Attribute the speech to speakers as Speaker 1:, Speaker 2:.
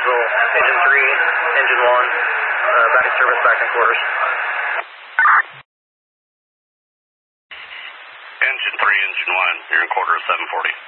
Speaker 1: Roseville, engine 3, engine 1, back in service, back in quarters.
Speaker 2: Engine 3, engine 1, you're in quarters 740.